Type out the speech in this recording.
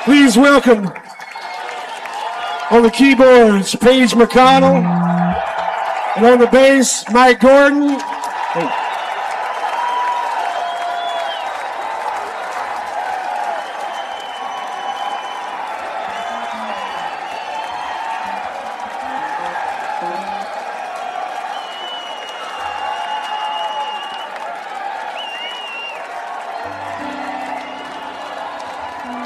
Please welcome on the keyboards, Paige McConnell, and on the bass, Mike Gordon. Hey.